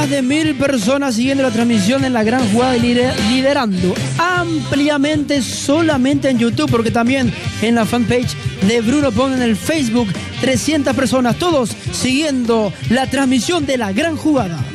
Más de 1000 personas siguiendo la transmisión en la gran jugada, liderando ampliamente solamente en YouTube, porque también en la fanpage de Bruno Pon en el Facebook, 300 personas, todos siguiendo la transmisión de la gran jugada.